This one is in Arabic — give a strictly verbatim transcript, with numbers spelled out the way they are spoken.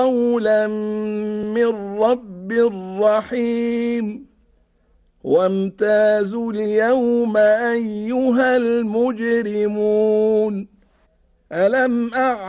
قولا من رب رحيم وامتازوا اليوم أيها المجرمون ألم أعلم